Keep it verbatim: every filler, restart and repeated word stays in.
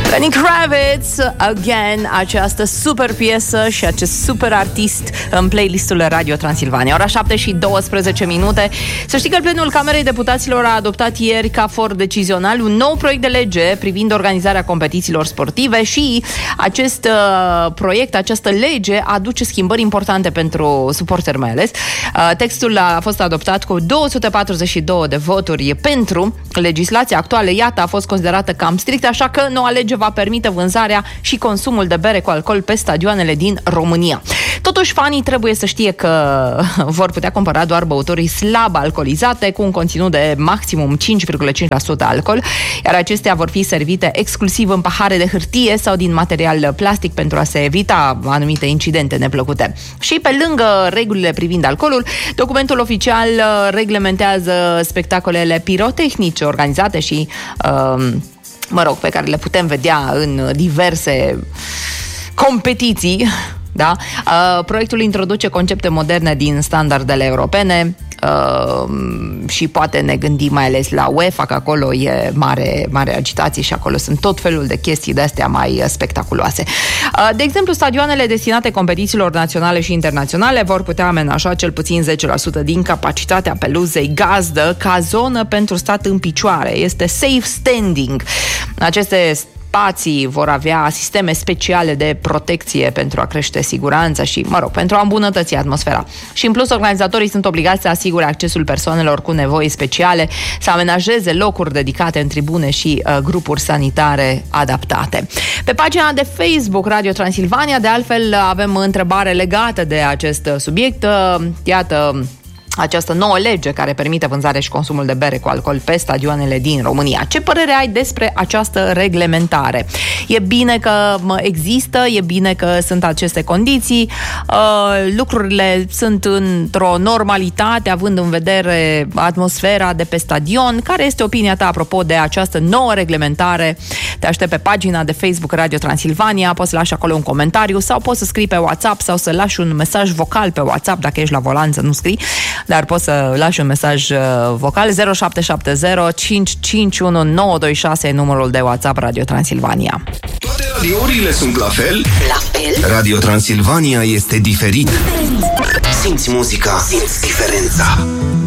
Lenny Kravitz, Again, această super piesă și acest super artist în playlistul Radio Transilvania. Ora șapte și douăsprezece minute. Să știi că plenul Camerei Deputaților a adoptat ieri ca for decizional un nou proiect de lege privind organizarea competițiilor sportive și acest uh, proiect, această lege aduce schimbări importante pentru suporteri mai ales. Uh, textul a fost adoptat cu două sute patruzeci și două de voturi pentru. Legislația actuală, iată, a fost considerată cam strict, așa că noua lege va permite vânzarea și consumul de bere cu alcool pe stadioanele din România. Totuși, fanii trebuie să știe că vor putea cumpăra doar băuturi slab alcoolizate cu un conținut de maximum cinci virgulă cinci la sută alcool, iar acestea vor fi servite exclusiv în pahare de hârtie sau din material plastic pentru a se evita anumite incidente neplăcute. Și pe lângă regulile privind alcoolul, documentul oficial reglementează spectacolele pirotehnice organizate și uh, mă rog, pe care le putem vedea în diverse competiții, da? Uh, proiectul introduce concepte moderne din standardele europene uh, și poate ne gândim mai ales la UEFA, că acolo e mare, mare agitație și acolo sunt tot felul de chestii de-astea mai spectaculoase. Uh, de exemplu, stadioanele destinate competițiilor naționale și internaționale vor putea amenaja cel puțin zece la sută din capacitatea peluzei gazdă ca zonă pentru stat în picioare. Este safe standing. Aceste spații vor avea sisteme speciale de protecție pentru a crește siguranța și, mă rog, pentru a îmbunătăți atmosfera. Și în plus, organizatorii sunt obligați să asigure accesul persoanelor cu nevoi speciale, să amenajeze locuri dedicate în tribune și uh, grupuri sanitare adaptate. Pe pagina de Facebook Radio Transilvania, de altfel, avem întrebare legată de acest subiect. Uh, iată, această nouă lege care permite vânzarea și consumul de bere cu alcool pe stadioanele din România. Ce părere ai despre această reglementare? E bine că există, e bine că sunt aceste condiții, uh, lucrurile sunt într-o normalitate, având în vedere atmosfera de pe stadion. Care este opinia ta apropo de această nouă reglementare? Te aștept pe pagina de Facebook Radio Transilvania, poți să lași acolo un comentariu sau poți să scrii pe WhatsApp sau să lași un mesaj vocal pe WhatsApp, dacă ești la volan să nu scrii, dar poți să lași un mesaj vocal. Zero șapte șapte zero cinci cinci unu nouă doi șase e numărul de WhatsApp Radio Transilvania. Toate radiourile sunt la fel? La fel? Radio Transilvania este diferit. Simți muzica, simți diferența.